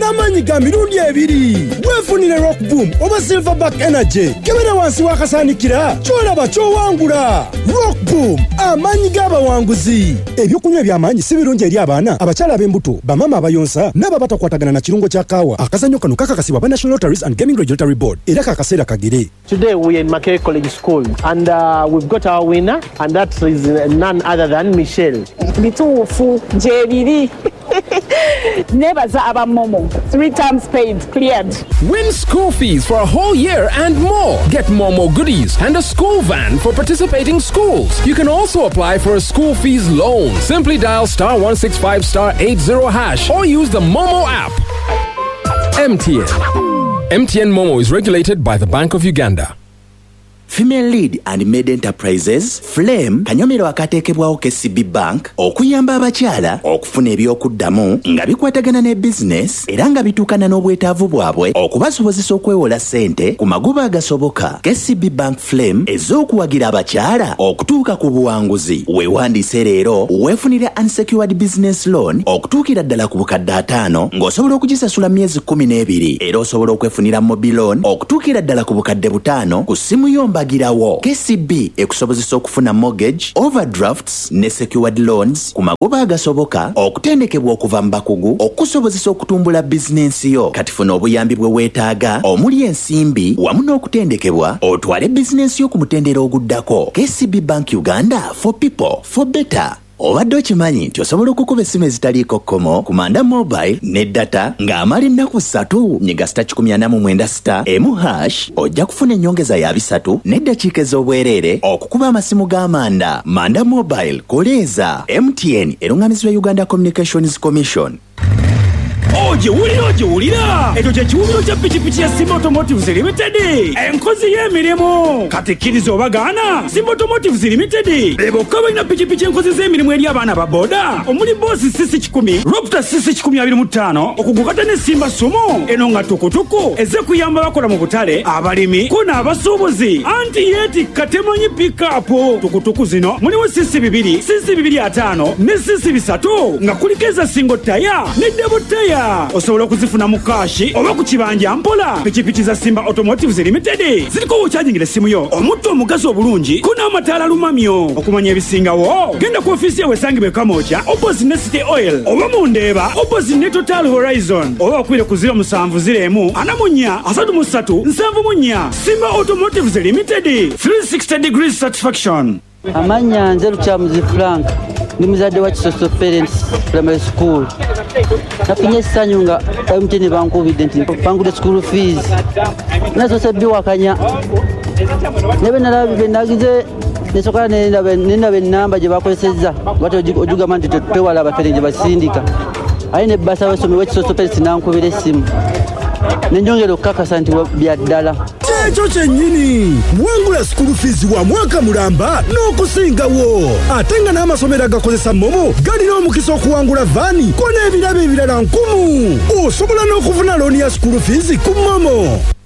n'amanyi ga mirundi ebiri. Weefunire Rock Boom oba Silverback Energy kebera wansi wakasaanikira kyolaba kyowangula. Rock Boom amanyi g'abawanguzi. Ebyokunywa eby'amaanyi si birungi eri abaana, abakyala ab'embuto, bamama abayonsa n'ababatakwatagana na kirungo kya kaawa. Akazannyo kano kakakasibwa ba National Lotteries and Gaming Regulatory Board era kakaseera kagere. Today we're in Makerere College School and we've got our winner and that is none other than Michelle. Bituufu jebiri. Nebaza aba Momo. 3 times paid, cleared. Win school fees for a whole year and more. Get Momo goodies and a school van for participating schools. You can also apply for a school fees loan. Simply dial *165 *80# or use the Momo app. MTN Momo is regulated by the Bank of Uganda. Female Lead and Made Enterprises Flame kanyomero akateekebwawo KCB Bank okuyamba abakyala okufuna ebyokuddamu nga bikwatagana ne business era nga bituukana n'obwetaavu bwabwe okubasobozesa okwewola ssente ku magoba agasoboka. KCB Bank Flame ez'okuwagira abakyala okutuuka ku buwanguzi. Weewandiise leero weefunire unsecured business loan okutuukira ddala ku bukadde 5 ng'osobola okugisasula myezi 12 era osobola okwefunira mobile loan okutuukira ddala ku bukadde 5 ku ssimu yomba Girawo. KCB ekusobozesa okufuna mortgage, overdrafts ne secured loans ku magoba agasoboka okutendekebwa okuva mu bakugu okusobozesa okutumbula bizinensi yo. Kati funa obuyambi bwe weetaaga omuli ensimbi wamu n'okutendekebwa otwale bizinensi yo ku mutendera oguddako. KCB Bank Uganda, for people, for better. Obadde okimanyi nti osobola okukuba essimu ezitaliiko kkomo ku Manda Mobile ne data ng'amala ennaku 3 nyiga *140*1#, ojja kufuna ennyongeza ya 3 n'eddakiika ez'obwereere okukuba amasimu g'amanda. Manda Mobile koleeza. MTN eruŋŋamizibwa Uganda Communications Commission. Ojewulira ekyo kye kiwumiro kya pikipiki ya Simba Automotives Limited, enkozi y'emirimu. Kati kkiriza oba gaana, Simba Automotives Limited bokka balina pikipiki enkozi z'emirimu eri abaana ba boda omuli Boss CC10, Raptor CC1025 okugukata ne Simba Sumo, eno nga tukutuku eze kuyamba bakola mu butale, abalimi kuna abasuubuzi anti yeti katemanyi pick-up. Tukutuku zino mulimu CC2, CC250 ne CC3 nga kulikeza single tire ne double tire. Osobola okuzifuna mu kashi oba ku kibanja mpola. Pikipiki za Simba Automotives Limited ziliko charging essimu yo omutto omugazi obulungi kuna amataala lumamyo. Okumanya ebisingawo genda ku ofisi yawe Sangibwe Kamoja opposite ne City Oil oba mu Ndeeba opposite ne Total Horizon oba okwire ku 0704 443 734. Simba Automotives Limited, 360 degrees satisfaction. Amanya nze Lukyamuzi Frank ni muzadde wa Kisoso Parents Primary School. Nafinye essanyu nga MTN bankubidde nti bangudde school fees nazo sebbiwakanya nebe nalabe nagize nesokola nendaba ennamba gye bakozesezza bati ojugamba nti tewala abafere gye basindika aye ne bbasa w'essomero w'Ekisoso Parents nankubira essimu nenjongera okukakasa nti bya ddala. Ekyo kyennyini wangula school fees wa mwaka mulamba n'okusingawo. Ate nga n'amasomero agakozesa Momo galina omukisa okuwangula vaani ko n'ebirabo ebirala 1000. Osobola n'okufuna looni ya school fees ku Momo.